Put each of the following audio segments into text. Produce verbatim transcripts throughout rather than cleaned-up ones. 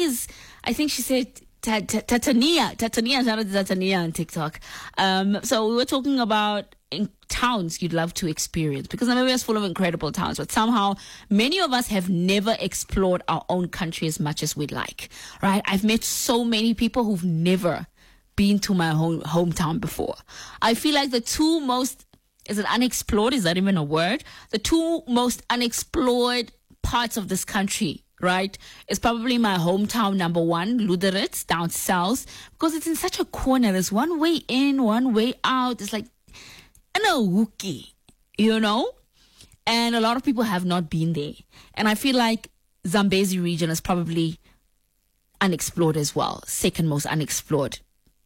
is, I think she said Ta- Ta- Tatania. Tatania, shout out to Tatania on TikTok. Um, so we were talking about in towns you'd love to experience, because Namibia is full of incredible towns, but somehow many of us have never explored our own country as much as we'd like, right? I've met so many people who've never been to my home hometown before. I feel like the two most, is it unexplored? Is that even a word? The two most unexplored parts of this country, right, is probably my hometown, number one, Luderitz, down south, because it's in such a corner. There's one way in, one way out. It's like, I know, wookie, you know? And a lot of people have not been there. And I feel like Zambezi region is probably unexplored as well. Second most unexplored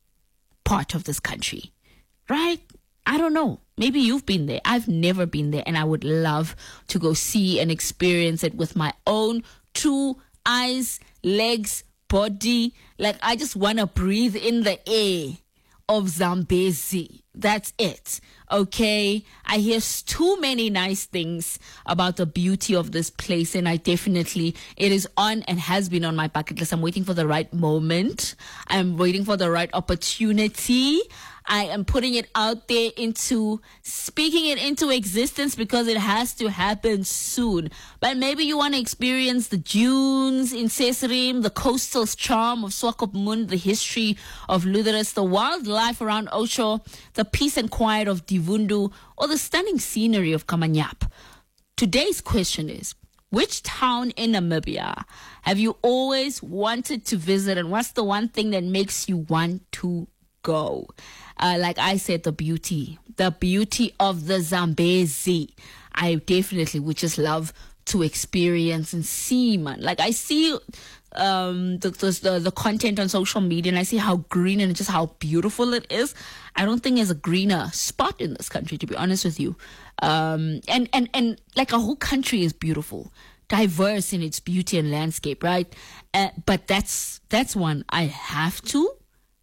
part of this country, right? I don't know. Maybe you've been there. I've never been there, and I would love to go see and experience it with my own two eyes, legs, body. Like, I just want to breathe in the air of Zambezi. That's it. Okay. I hear too many nice things about the beauty of this place, and I definitely, it is on and has been on my bucket list. I'm waiting for the right moment. I'm waiting for the right opportunity. I am putting it out there into, speaking it into existence, because it has to happen soon. But maybe you want to experience the dunes in Sesrim, the coastal charm of Swakopmund, the history of Luderitz, the wildlife around Osho, the peace and quiet of Divundu, or the stunning scenery of Kamanyap. Today's question is, which town in Namibia have you always wanted to visit, and what's the one thing that makes you want to go? Uh, like I said, the beauty, the beauty of the Zambezi. I definitely would just love to experience and see, man. Like, I see um, the, the the content on social media, and I see how green and just how beautiful it is. I don't think there's a greener spot in this country, to be honest with you. Um, and, and, and like, our whole country is beautiful, diverse in its beauty and landscape, right? Uh, but that's that's one I have to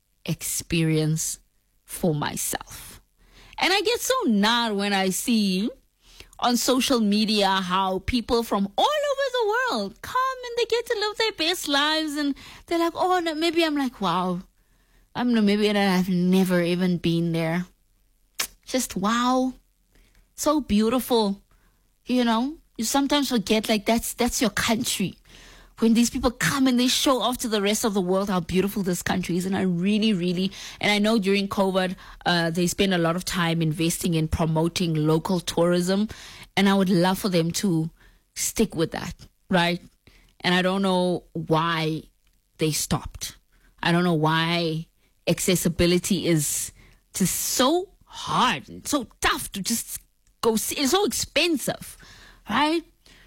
experience for myself. And I get so mad when I see on social media how people from all over the world come and they get to live their best lives, and they're like, oh, no, maybe I'm like, wow, I'm Namibian and I've never even been there. Just wow, so beautiful. You know, you sometimes forget, like, that's that's your country. When these people come and they show off to the rest of the world how beautiful this country is. And I really, really, and I know during COVID, uh, they spend a lot of time investing in promoting local tourism. And I would love for them to stick with that, right? And I don't know why they stopped. I don't know why accessibility is just so hard and so tough to just go see. It's so expensive, right?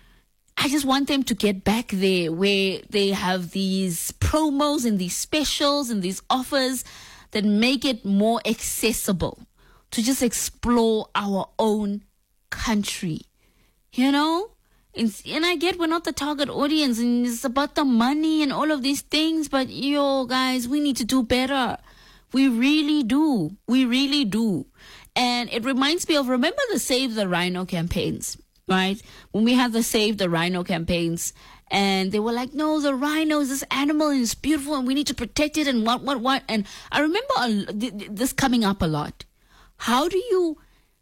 I just want them to get back there where they have these promos and these specials and these offers that make it more accessible to just explore our own country, you know? And, and I get we're not the target audience and it's about the money and all of these things, but yo, guys, we need to do better. We really do. We really do. And it reminds me of, remember the Save the Rhino campaigns? Right? When we had the Save the Rhino campaigns, and they were like, no, the rhino is this animal and it's beautiful and we need to protect it and what, what, what. And I remember a, this coming up a lot. How do you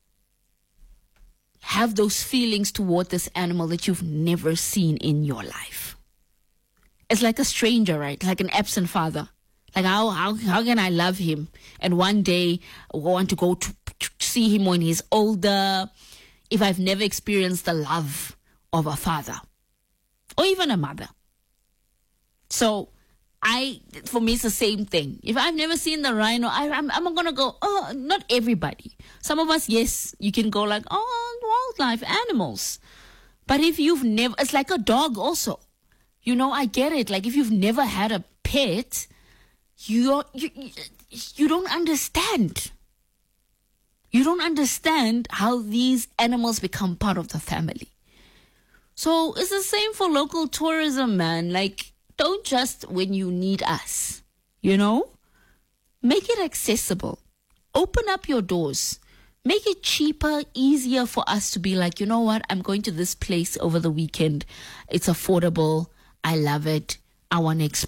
have those feelings toward this animal that you've never seen in your life? It's like a stranger, right? Like an absent father. Like, how, how, how can I love him? And one day I want to go to, to see him when he's older, if I've never experienced the love of a father or even a mother. So I, for me, it's the same thing. If I've never seen the rhino, I, I'm, I'm going to go, oh, not everybody. Some of us, yes, you can go like, oh, wildlife, animals. But if you've never, it's like a dog also. You know, I get it. Like, if you've never had a pet, you're, you, you don't understand. You don't understand how these animals become part of the family. So it's the same for local tourism, man. Like, don't just when you need us, you know? Make it accessible. Open up your doors. Make it cheaper, easier for us to be like, you know what? I'm going to this place over the weekend. It's affordable. I love it. I want to explore.